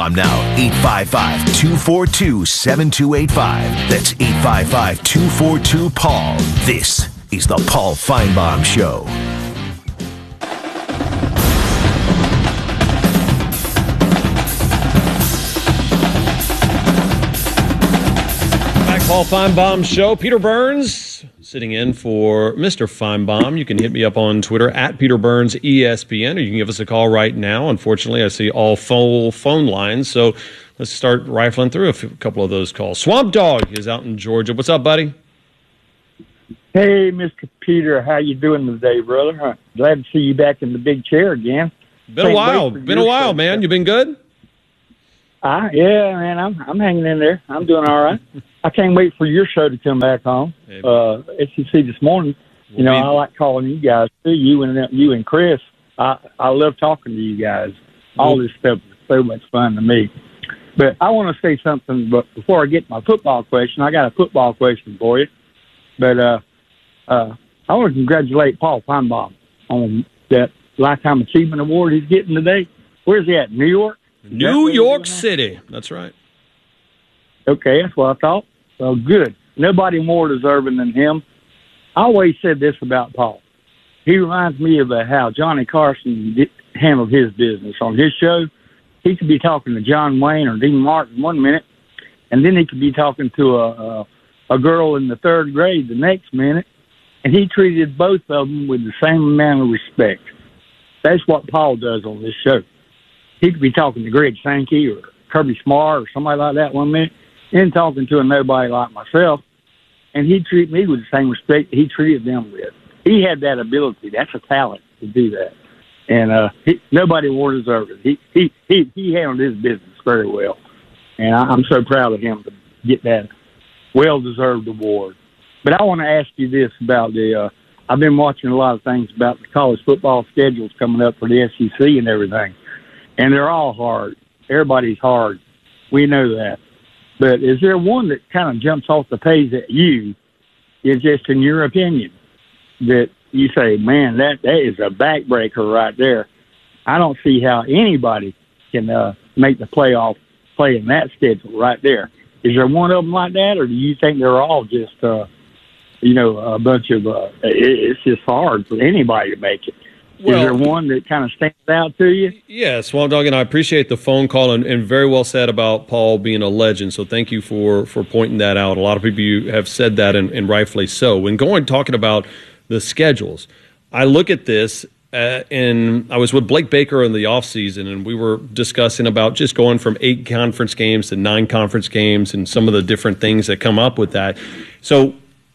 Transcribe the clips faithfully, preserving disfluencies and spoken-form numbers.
I'm now eight five five, two four two, seven two eight five. That's eight five five, two four two, Paul. This is the Paul Finebaum Show. Back Paul Finebaum Show. Peter Burns sitting in for Mister Finebaum. You can hit me up on Twitter at Peter Burns E S P N, or you can give us a call right now. Unfortunately, I see all full phone lines, so let's start rifling through a, few, a couple of those calls. Swamp Dog is out in Georgia. What's up, buddy? Hey, Mister Peter, how you doing today, brother? Glad to see you back in the big chair again. Been a while. Been a while, man. You been good? Ah, yeah, man. I'm I'm hanging in there. I'm doing all right. I can't wait for your show to come back on. Uh, S E C this morning. You know, I like calling you guys too. You and you and Chris. I I love talking to you guys. All this stuff is so much fun to me. But I want to say something. But before I get my football question, I got a football question for you. But uh, uh, I want to congratulate Paul Finebaum on that Lifetime Achievement Award he's getting today. Where's he at? New York? New York City. That's right. Okay, that's what I thought. Well, good. Nobody more deserving than him. I always said this about Paul. He reminds me of uh, how Johnny Carson did, handled his business on his show. He could be talking to John Wayne or Dean Martin one minute, and then he could be talking to a, a, a girl in the third grade the next minute, and he treated both of them with the same amount of respect. That's what Paul does on this show. He could be talking to Greg Sankey or Kirby Smart or somebody like that one minute, and talking to a nobody like myself, and he'd treat me with the same respect he treated them with. He had that ability. That's a talent to do that. And uh, he, nobody more deserved it. He, he, he, he handled his business very well. And I, I'm so proud of him to get that well-deserved award. But I want to ask you this about the uh, – I've been watching a lot of things about the college football schedules coming up for the S E C and everything. And they're all hard. Everybody's hard. We know that. But is there one that kind of jumps off the page at you, is just in your opinion, that you say, man, that, that is a backbreaker right there? I don't see how anybody can uh, make the playoff playing that schedule right there. Is there one of them like that, or do you think they're all just, uh, you know, a bunch of, uh, it, it's just hard for anybody to make it? Well, is there one that kind of stands out to you? Yeah, Swamp Dog, and I appreciate the phone call, and, and very well said about Paul being a legend. So thank you for, for pointing that out. A lot of people have said that, and, and rightfully so. When going talking about the schedules, I look at this, uh, and I was with Blake Baker in the offseason, and we were discussing about just going from eight conference games to nine conference games and some of the different things that come up with that. So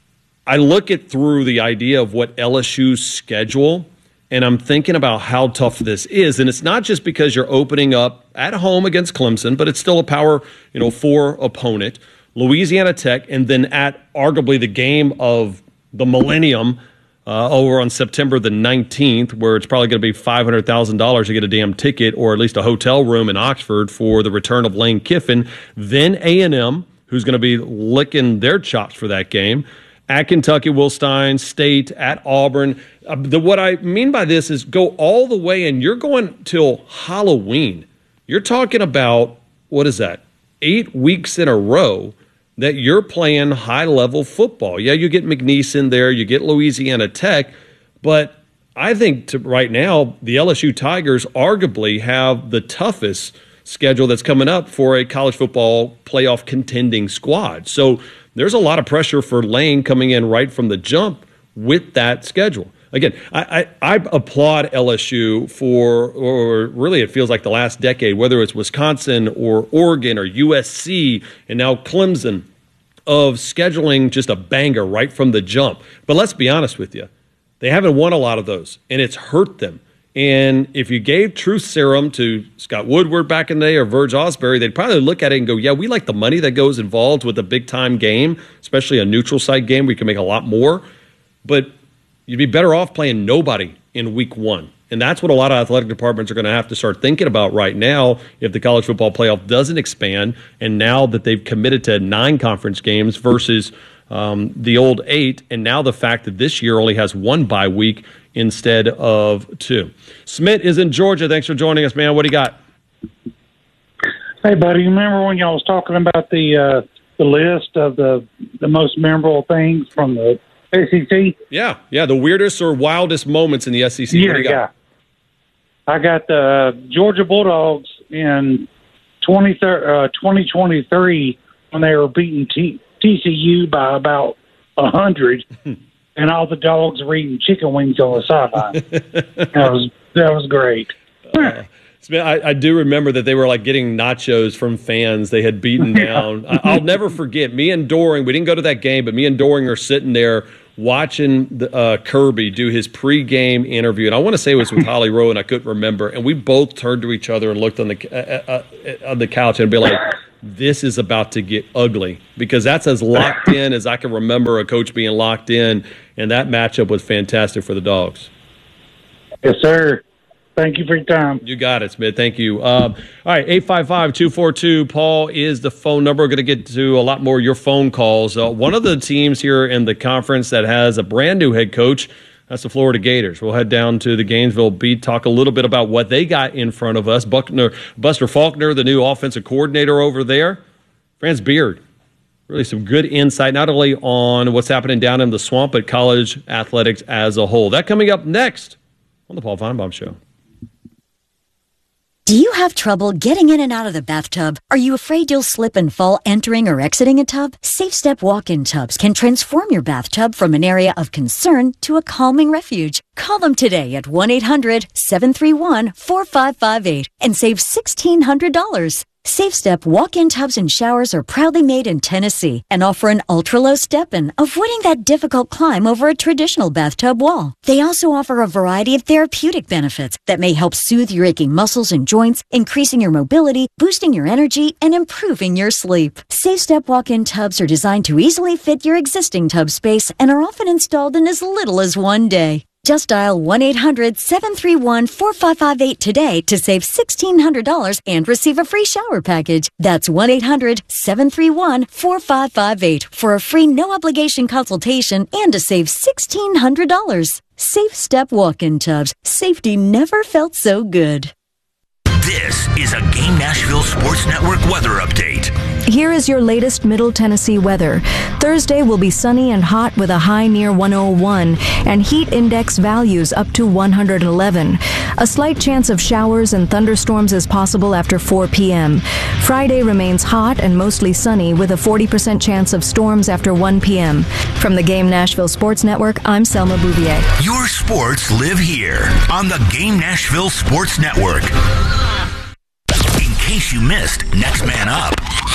I look at through the idea of what L S U's schedule, and I'm thinking about how tough this is. And it's not just because you're opening up at home against Clemson, but it's still a power, you know, four opponent, Louisiana Tech, and then at arguably the game of the millennium uh, over on September the nineteenth, where it's probably going to be five hundred thousand dollars to get a damn ticket or at least a hotel room in Oxford for the return of Lane Kiffin. Then A and M, who's going to be licking their chops for that game. At Kentucky, Will Stein, State, at Auburn. Uh, the, what I mean by this is go all the way, and you're going till Halloween. You're talking about, what is that, eight weeks in a row that you're playing high-level football. Yeah, you get McNeese in there, you get Louisiana Tech, but I think to, right now the L S U Tigers arguably have the toughest schedule that's coming up for a college football playoff contending squad. So there's a lot of pressure for Lane coming in right from the jump with that schedule. Again, I, I, I applaud L S U for, or really it feels like the last decade, whether it's Wisconsin or Oregon or U S C and now Clemson, of scheduling just a banger right from the jump. But let's be honest with you, they haven't won a lot of those, and it's hurt them. And if you gave truth serum to Scott Woodward back in the day or Verge Osbury, they'd probably look at it and go, yeah, we like the money that goes involved with a big-time game, especially a neutral site game. We can make a lot more. But you'd be better off playing nobody in week one. And that's what a lot of athletic departments are going to have to start thinking about right now if the college football playoff doesn't expand, and now that they've committed to nine conference games versus um, the old eight, and now the fact that this year only has one bye week instead of two. Smith is in Georgia. Thanks for joining us, man. What do you got? Hey, buddy, you remember when y'all was talking about the uh, the list of the the most memorable things from the S E C? Yeah, yeah, the weirdest or wildest moments in the S E C. Yeah, yeah. I got the Georgia Bulldogs in twenty twenty-three when they were beating T- TCU by about a hundred, and all the dogs were eating chicken wings on the sideline. that was that was great. Uh, I, I do remember that they were like getting nachos from fans they had beaten down. I, I'll never forget. Me and Doring, we didn't go to that game, but me and Doring are sitting there watching the, uh, Kirby do his pregame interview, and I want to say it was with Holly Rowe, and I couldn't remember. And we both turned to each other and looked on the uh, uh, on the couch and be like, "This is about to get ugly," because that's as locked in as I can remember a coach being locked in, and that matchup was fantastic for the Dogs. Yes, sir. Thank you for your time. You got it, Smith. Thank you. Um, all right, eight five five, two four two, Paul is the phone number. We're going to get to a lot more of your phone calls. Uh, one of the teams here in the conference that has a brand new head coach, that's the Florida Gators. We'll head down to the Gainesville beat, talk a little bit about what they got in front of us. Buckner, Buster Faulkner, the new offensive coordinator over there. Franz Beard, really some good insight, not only on what's happening down in the swamp, but college athletics as a whole. That coming up next on the Paul Feinbaum Show. Do you have trouble getting in and out of the bathtub? Are you afraid you'll slip and fall entering or exiting a tub? Safe Step walk-in tubs can transform your bathtub from an area of concern to a calming refuge. Call them today at one eight hundred, seven three one, four five five eight and save sixteen hundred dollars. Safe Step walk-in tubs and showers are proudly made in Tennessee and offer an ultra-low step-in, avoiding that difficult climb over a traditional bathtub wall. They also offer a variety of therapeutic benefits that may help soothe your aching muscles and joints, increasing your mobility, boosting your energy, and improving your sleep. Safe Step walk-in tubs are designed to easily fit your existing tub space and are often installed in as little as one day. Just dial one eight hundred, seven three one, four five five eight today to save sixteen hundred dollars and receive a free shower package. That's one eight hundred, seven three one, four five five eight for a free no-obligation consultation and to save sixteen hundred dollars. Safe Step walk-in tubs. Safety never felt so good. This is a Game Nashville Sports Network weather update. Here is your latest Middle Tennessee weather. Thursday will be sunny and hot with a high near one oh one and heat index values up to one hundred eleven. A slight chance of showers and thunderstorms is possible after four p.m. Friday remains hot and mostly sunny with a forty percent chance of storms after one p.m. From the Game Nashville Sports Network, I'm Selma Bouvier. Your sports live here on the Game Nashville Sports Network. In case you missed Next Man Up.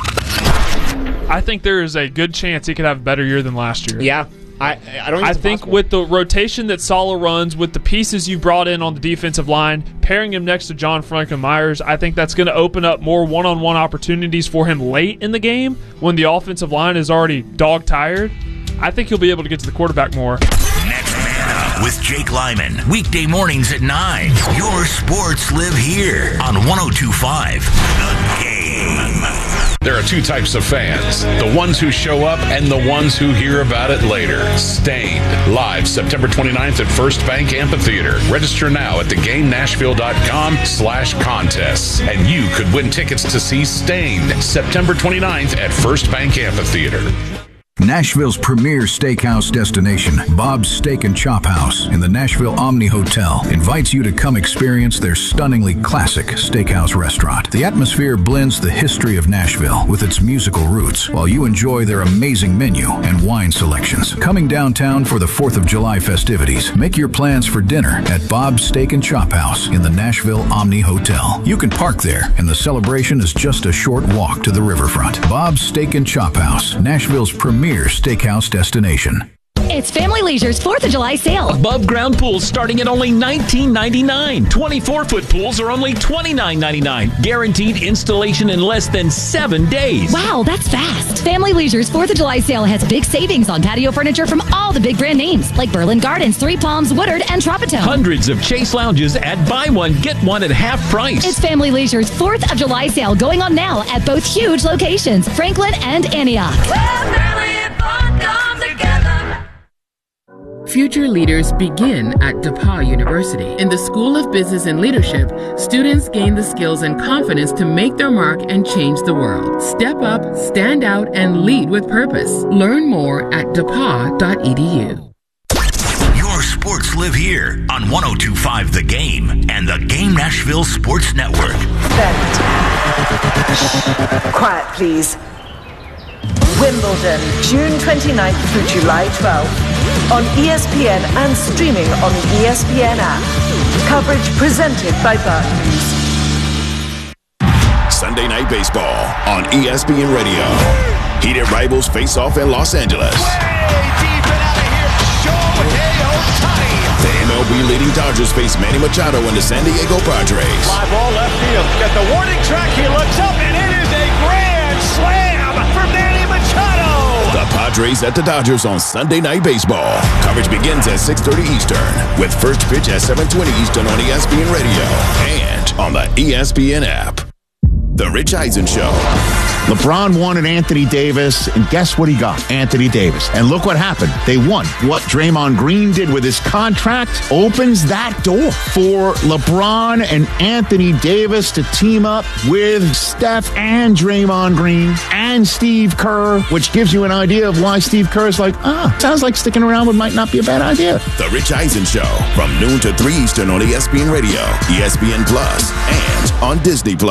I think there is a good chance he could have a better year than last year. Yeah. I, I don't. I think possible. With the rotation that Sala runs, with the pieces you brought in on the defensive line, pairing him next to John Franklin Myers, I think that's going to open up more one-on-one opportunities for him late in the game when the offensive line is already dog-tired. I think he'll be able to get to the quarterback more. Next Man Up with Jake Lyman. Weekday mornings at nine. Your sports live here on one oh two point five The Game. There are two types of fans, the ones who show up and the ones who hear about it later. Stained, live September twenty-ninth at First Bank Amphitheater. Register now at theGameNashville.com slash contests. And you could win tickets to see Stained September twenty-ninth at First Bank Amphitheater. Nashville's premier steakhouse destination, Bob's Steak and Chop House in the Nashville Omni Hotel, invites you to come experience their stunningly classic steakhouse restaurant. The atmosphere blends the history of Nashville with its musical roots, while you enjoy their amazing menu and wine selections. Coming downtown for the fourth of July festivities, make your plans for dinner at Bob's Steak and Chop House in the Nashville Omni Hotel. You can park there, and the celebration is just a short walk to the riverfront. Bob's Steak and Chop House, Nashville's premier steakhouse destination. It's Family Leisure's fourth of July sale. Above ground pools starting at only nineteen ninety-nine dollars. twenty-four foot pools are only twenty-nine ninety-nine dollars. Guaranteed installation in less than seven days. Wow, that's fast. Family Leisure's fourth of July sale has big savings on patio furniture from all the big brand names like Berlin Gardens, Three Palms, Woodard, and Tropitone. Hundreds of Chase lounges at buy one, get one at half price. It's Family Leisure's fourth of July sale going on now at both huge locations, Franklin and Antioch. Well, family and fun come together. Future leaders begin at DePauw University. In the School of Business and Leadership, students gain the skills and confidence to make their mark and change the world. Step up, stand out, and lead with purpose. Learn more at depaw dot e d u. Your sports live here on one oh two point five The Game and the Game Nashville Sports Network. Quiet, please. Wimbledon, June twenty-ninth through July twelfth. On E S P N and streaming on the E S P N app. Coverage presented by Bart News. Sunday Night Baseball on E S P N Radio. Heated rivals face off in Los Angeles. Way deep and out of here, Shohei Ohtani. The M L B leading Dodgers face Manny Machado and the San Diego Padres. Fly ball left field. Got the warning track. He looks up and it is a grand slam for Manny Machado. The Padres at the Dodgers on Sunday Night Baseball. Coverage begins at six thirty Eastern with first pitch at seven twenty Eastern on E S P N Radio and on the E S P N app. The Rich Eisen Show. LeBron wanted Anthony Davis, and guess what he got? Anthony Davis. And look what happened. They won. What Draymond Green did with his contract opens that door for LeBron and Anthony Davis to team up with Steph and Draymond Green and Steve Kerr, which gives you an idea of why Steve Kerr is like, ah, sounds like sticking around with might not be a bad idea. The Rich Eisen Show from noon to three Eastern on E S P N Radio, E S P N Plus, and on Disney Plus.